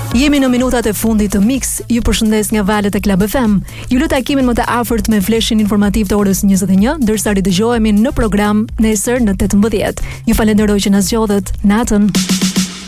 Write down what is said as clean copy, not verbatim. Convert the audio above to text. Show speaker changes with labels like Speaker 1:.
Speaker 1: Jemi në minutat e fundit të Mix. Ju përshëndes nga valët e Club FM. Ju lut takimin më të afërt me fleshin informativ të orës 21, ndërsa ridëgjohemi në program nesër në 18. Ju falenderoj që na zgjodhët. Natën.